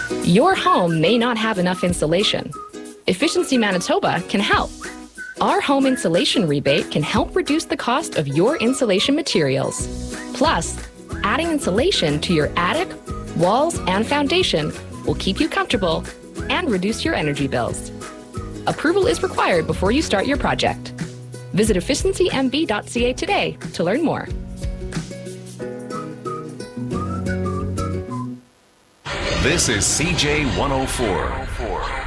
Your home may not have enough insulation. Efficiency Manitoba can help. Our home insulation rebate can help reduce the cost of your insulation materials. Plus, adding insulation to your attic, walls, and foundation will keep you comfortable and reduce your energy bills. Approval is required before you start your project. Visit efficiencymb.ca today to learn more. This is CJ 104.